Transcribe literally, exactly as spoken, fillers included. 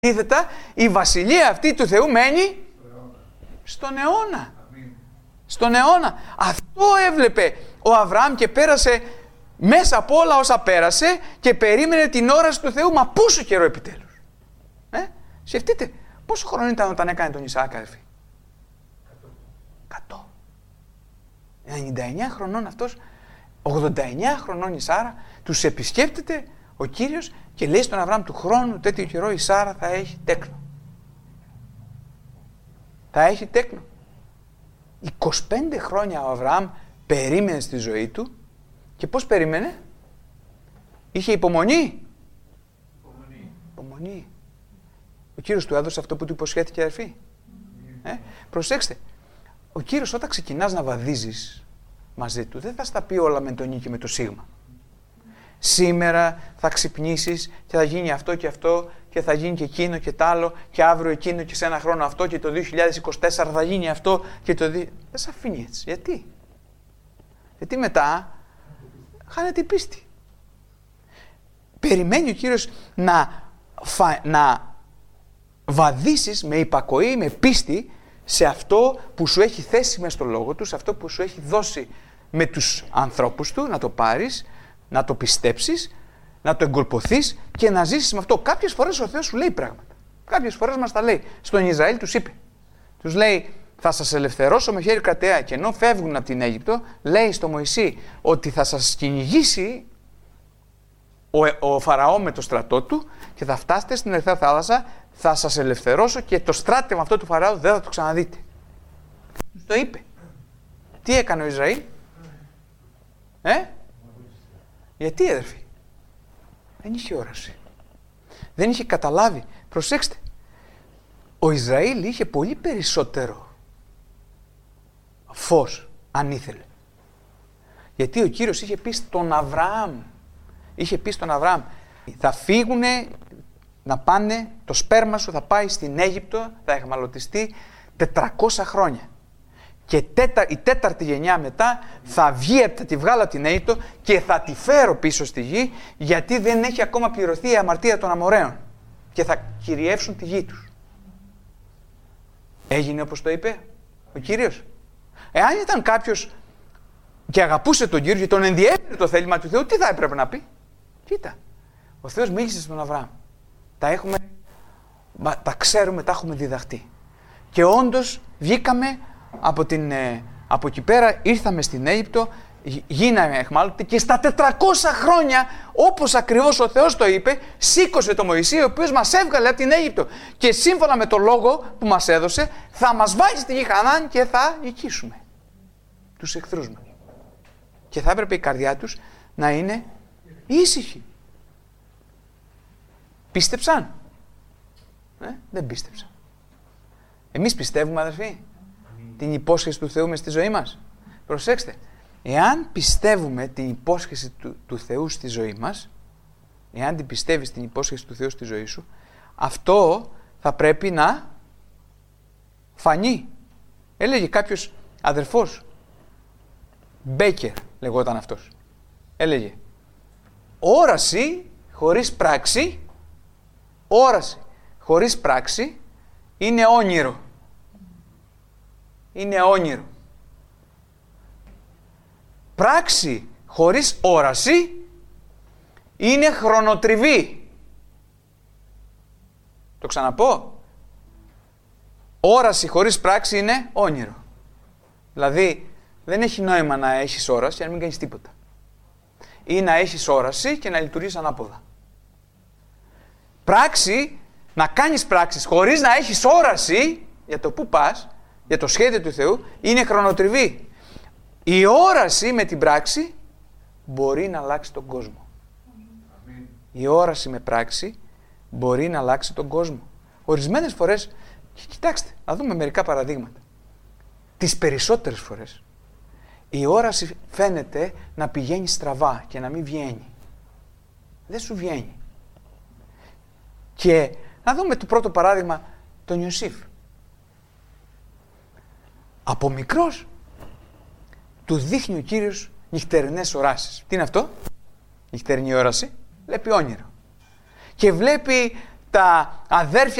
Αντίθετα, η βασιλεία αυτή του Θεού μένει στον αιώνα. Στον αιώνα. Αυτό έβλεπε ο Αβραάμ και πέρασε μέσα από όλα όσα πέρασε και περίμενε την όραση του Θεού. Μα πόσο καιρό επιτέλους. Ε? Σκεφτείτε, πόσο χρόνο ήταν όταν έκανε τον Ισαάκ, αδερφοί. εκατό. ενενήντα εννιά χρονών αυτός, ογδόντα εννιά χρονών η Σάρα, τους επισκέπτεται ο Κύριος και λέει στον Αβραάμ, του χρόνου τέτοιο καιρό η Σάρα θα έχει τέκνο. Θα έχει τέκνο. είκοσι πέντε χρόνια ο Αβραάμ περίμενε στη ζωή του και πώς περίμενε? Είχε υπομονή. Υπομονή. υπομονή. Ο Κύριος του έδωσε αυτό που του υποσχέθηκε, αδερφοί. Ε? Προσέξτε, ο Κύριος όταν ξεκινάς να βαδίζεις μαζί του δεν θα στα πει όλα με τον Ι και με το Σίγμα. Σήμερα θα ξυπνήσεις και θα γίνει αυτό και αυτό και θα γίνει και εκείνο και τ' άλλο και αύριο εκείνο και σε ένα χρόνο αυτό και το δύο χιλιάδες είκοσι τέσσερα θα γίνει αυτό και το... Δεν σε αφήνει έτσι. Γιατί? Γιατί μετά χάνεται η πίστη. Περιμένει ο Κύριος να, φα... να βαδίσεις με υπακοή, με πίστη σε αυτό που σου έχει θέσει μες στο λόγο του, σε αυτό που σου έχει δώσει με τους ανθρώπους του, να το πάρεις, να το πιστέψεις, να το εγκολποθείς και να ζήσεις με αυτό. Κάποιες φορές ο Θεός σου λέει πράγματα. Κάποιες φορές μας τα λέει. Στον Ισραήλ τους είπε. Τους λέει, θα σας ελευθερώσω με χέρι κρατεά. Και ενώ φεύγουν από την Αίγυπτο, λέει στο Μωυσή ότι θα σας κυνηγήσει ο, ο Φαραώ με το στρατό του και θα φτάσετε στην Ερυθρά Θάλασσα, θα σας ελευθερώσω και το στράτευμα αυτό του Φαραώ δεν θα το ξαναδείτε. Τους το είπε. Τι έκανε ο Ισραήλ? Ε? Γιατί, αδερφοί? Δεν είχε όραση. Δεν είχε καταλάβει. Προσέξτε. Ο Ισραήλ είχε πολύ περισσότερο φως, αν ήθελε. Γιατί ο Κύριος είχε πει στον Αβραάμ, είχε πει στον Αβραάμ, θα φύγουνε να πάνε, το σπέρμα σου θα πάει στην Αίγυπτο, θα εχμαλωτιστεί τετρακόσια χρόνια. Και τέτα, η τέταρτη γενιά μετά θα βγει, θα τη βγάλω από την Αίγυπτο και θα τη φέρω πίσω στη γη, γιατί δεν έχει ακόμα πληρωθεί η αμαρτία των Αμοραίων και θα κυριεύσουν τη γη τους. Έγινε όπως το είπε ο Κύριος? Εάν ήταν κάποιος και αγαπούσε τον Κύριο και τον ενδιέφερε το θέλημα του Θεού, τι θα έπρεπε να πει? Κοίτα, ο Θεός μίλησε στον Αβραάμ. Τα έχουμε, τα ξέρουμε, τα έχουμε διδαχτεί. Και όντως βγήκαμε από, την, από εκεί πέρα, ήρθαμε στην Αίγυπτο, γίναμε εχμάλωτοι και στα τετρακόσια χρόνια, όπως ακριβώς ο Θεός το είπε, σήκωσε το Μωυσή, ο οποίος μας έβγαλε από την Αίγυπτο και σύμφωνα με το λόγο που μας έδωσε θα μας βάλει στη γη Χαναάν και θα νικήσουμε τους εχθρούς μας. Και θα έπρεπε η καρδιά τους να είναι ήσυχη. Πίστεψαν? Ε, δεν πίστεψαν. Εμείς πιστεύουμε, αδερφοί, την υπόσχεση του Θεού μες στη ζωή μας? Προσέξτε, εάν πιστεύουμε την υπόσχεση του, του Θεού στη ζωή μας, εάν την πιστεύεις την υπόσχεση του Θεού στη ζωή σου, αυτό θα πρέπει να φανεί. Έλεγε κάποιος αδερφός, Μπέκερ λεγόταν αυτός, έλεγε, όραση χωρίς πράξη, όραση χωρίς πράξη είναι όνειρο. Είναι όνειρο. Πράξη χωρίς όραση είναι χρονοτριβή. Το ξαναπώ. Όραση χωρίς πράξη είναι όνειρο. Δηλαδή δεν έχει νόημα να έχεις όραση αν μην κάνεις τίποτα. Ή να έχεις όραση και να λειτουργείς ανάποδα. Πράξη, να κάνεις πράξεις χωρίς να έχεις όραση για το που πας, για το σχέδιο του Θεού, είναι χρονοτριβή. Η όραση με την πράξη μπορεί να αλλάξει τον κόσμο. Αμήν. Η όραση με πράξη μπορεί να αλλάξει τον κόσμο. Ορισμένες φορές, και κοιτάξτε, να δούμε μερικά παραδείγματα. Τις περισσότερες φορές, η όραση φαίνεται να πηγαίνει στραβά και να μην βγαίνει. Δεν σου βγαίνει. Και να δούμε το πρώτο παράδειγμα, τον Ιωσήφ. Από μικρός του δείχνει ο Κύριος νυχτερινές οράσεις. Τι είναι αυτό? Νυχτερινή όραση. Βλέπει όνειρο. Και βλέπει τα αδέρφια